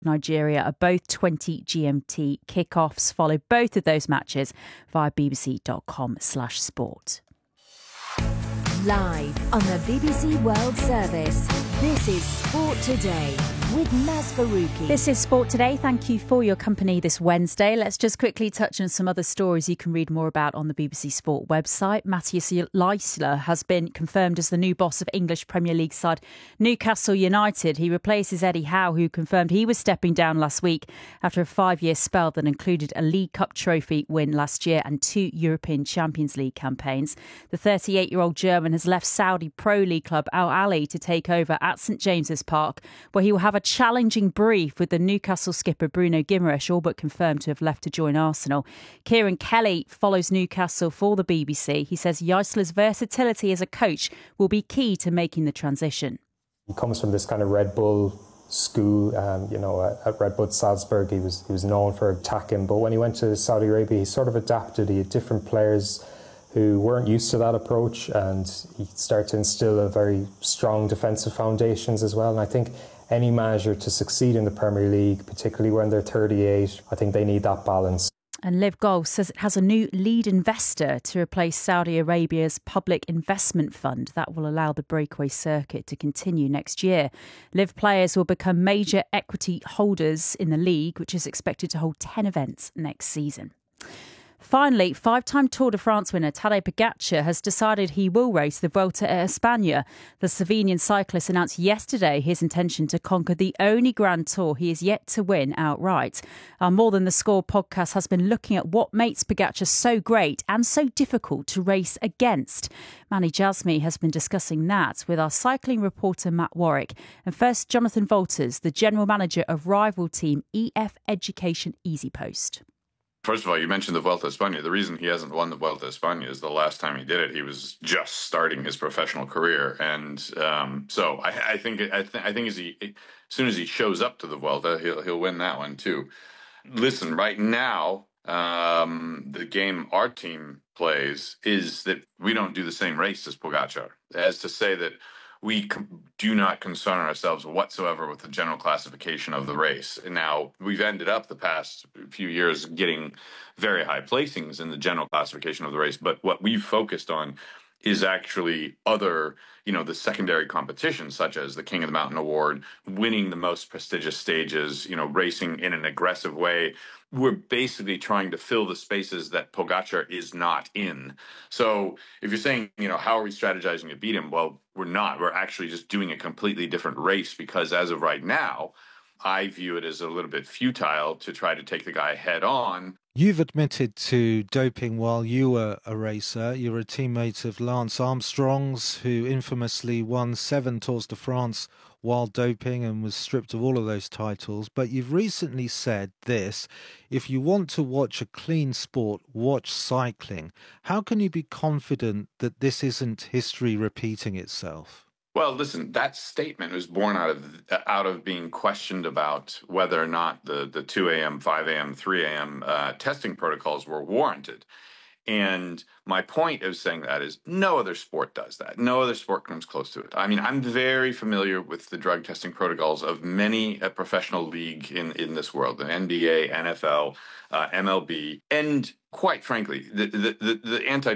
Nigeria are both 20 GMT kickoffs. Follow both of those matches via bbc.com/sport. Live on the BBC World Service, this is Sport Today with Naz Faruqi. This is Sport Today. Thank you for your company this Wednesday. Let's just quickly touch on some other stories you can read more about on the BBC Sport website. Matthias Leisler has been confirmed as the new boss of English Premier League side Newcastle United. He replaces Eddie Howe, who confirmed he was stepping down last week after a 5-year spell that included a League Cup trophy win last year and 2 European Champions League campaigns. The 38-year-old German has left Saudi Pro League club Al Ahly to take over at St James's Park, where he will have a challenging brief with the Newcastle skipper Bruno Guimaraes, all but confirmed to have left to join Arsenal. Kieran Kelly follows Newcastle for the BBC. He says Leisler's versatility as a coach will be key to making the transition. He comes from this kind of Red Bull school, at Red Bull Salzburg he was known for attacking, but when he went to Saudi Arabia he sort of adapted. He had different players who weren't used to that approach, and he started to instill a very strong defensive foundations as well. And I think any manager to succeed in the Premier League, particularly when they're 38, I think they need that balance. And Liv Golf says it has a new lead investor to replace Saudi Arabia's public investment fund that will allow the breakaway circuit to continue next year. Liv players will become major equity holders in the league, which is expected to hold 10 events next season. Finally, 5-time Tour de France winner Tadej Pogačar has decided he will race the Vuelta a España. The Slovenian cyclist announced yesterday his intention to conquer the only Grand Tour he is yet to win outright. Our More Than the Score podcast has been looking at what makes Pogačar so great and so difficult to race against. Manny Jasmi has been discussing that with our cycling reporter Matt Warwick. And first, Jonathan Walters, the general manager of rival team EF Education EasyPost. First of all, you mentioned the Vuelta a España. The reason he hasn't won the Vuelta a España is the last time he did it, he was just starting his professional career, and so I think as soon as he shows up to the Vuelta, he'll win that one too. Listen, right now, the game our team plays is that we don't do the same race as Pogačar, as to say that we do not concern ourselves whatsoever with the general classification of the race. Now, we've ended up the past few years getting very high placings in the general classification of the race, but what we've focused on is actually other, the secondary competitions, such as the King of the Mountain Award, winning the most prestigious stages, racing in an aggressive way. We're basically trying to fill the spaces that Pogačar is not in. So if you're saying, how are we strategizing to beat him? Well, we're not. We're actually just doing a completely different race, because as of right now, I view it as a little bit futile to try to take the guy head on. You've admitted to doping while you were a racer. You're a teammate of Lance Armstrong's, who infamously won 7 Tours de France while doping and was stripped of all of those titles. But you've recently said this: if you want to watch a clean sport, watch cycling. How can you be confident that this isn't history repeating itself? Well, listen, that statement was born out of being questioned about whether or not the 2 a.m., 5 a.m., 3 a.m. Testing protocols were warranted. And my point of saying that is no other sport does that. No other sport comes close to it. I mean, I'm very familiar with the drug testing protocols of many a professional league in this world, the NBA, NFL, MLB, and quite frankly, the anti